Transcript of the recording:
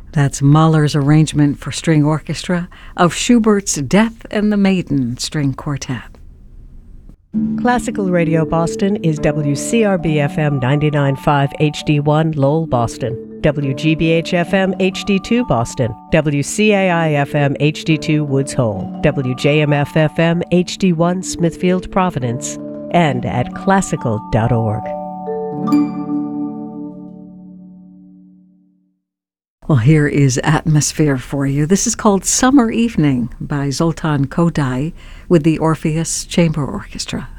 That's Mahler's arrangement for string orchestra of Schubert's Death and the Maiden String Quartet. Classical Radio Boston is WCRB-FM 99.5 HD1 Lowell, Boston, WGBH-FM HD2 Boston, WCAI-FM HD2 Woods Hole, WJMF-FM HD1 Smithfield, Providence, and at classical.org. Well, here is Atmosphere for you. This is called Summer Evening by Zoltan Kodály with the Orpheus Chamber Orchestra.